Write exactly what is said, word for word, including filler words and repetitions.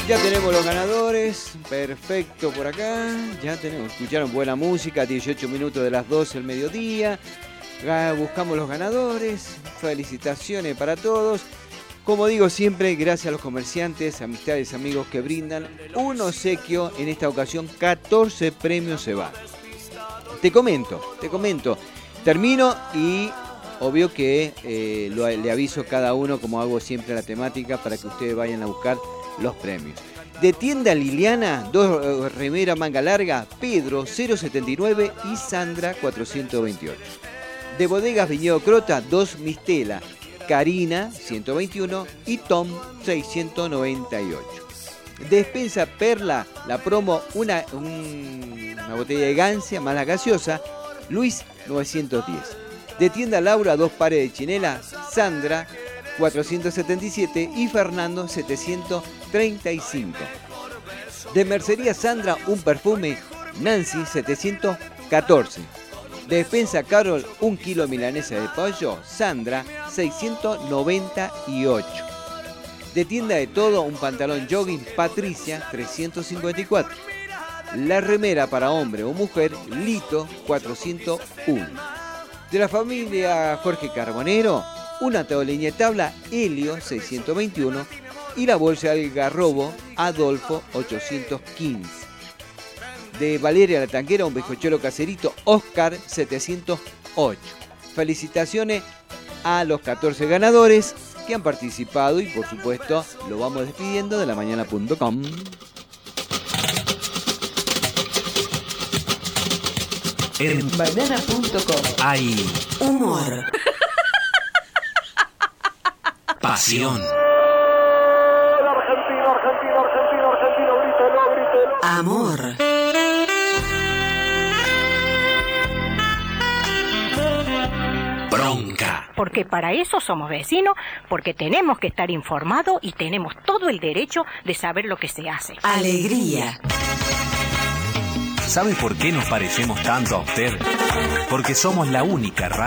Ya tenemos los ganadores, perfecto por acá, ya tenemos, escucharon buena música, dieciocho minutos de las doce del mediodía, buscamos los ganadores, felicitaciones para todos. Como digo siempre, gracias a los comerciantes, amistades, amigos que brindan un obsequio, en esta ocasión catorce premios se van. Te comento, te comento, termino y obvio que eh, lo, le aviso a cada uno, como hago siempre la temática, para que ustedes vayan a buscar los premios. De Tienda Liliana, dos eh, remeras manga larga, Pedro cero setenta y nueve y Sandra cuatrocientos veintiocho. De Bodegas Viñedo Crota, dos Mistela, Karina ciento veintiuno y Tom seiscientos noventa y ocho. Despensa Perla, la promo, una, un, una botella de gancia más la gaseosa, Luis novecientos diez. De Tienda Laura, dos pares de chinela, Sandra cuatrocientos setenta y siete y Fernando setecientos treinta y cinco. De Mercería Sandra, un perfume, Nancy setecientos catorce. De Despensa Carol, un kilo milanesa de pollo, Sandra seiscientos noventa y ocho. De Tienda de Todo, un pantalón jogging, Patricia trescientos cincuenta y cuatro. La remera para hombre o mujer, Lito cuatrocientos uno. De la familia Jorge Carbonero, una tablilla de tabla, Helio seiscientos veintiuno y la bolsa de Algarrobo, Adolfo ochocientos quince. De Valeria la Tanquera, un bizcochuelo caserito, Oscar setecientos ocho. Felicitaciones a los catorce ganadores que han participado y por supuesto lo vamos despidiendo de la mañana punto com. En banana punto com hay humor, pasión, Argentina, Argentina, Argentina, Argentina, grítelo, grítelo. amor, bronca, Porque para eso somos vecinos, porque tenemos que estar informados y tenemos todo el derecho de saber lo que se hace. alegría. ¿Sabe por qué nos parecemos tanto a usted? Porque somos la única radio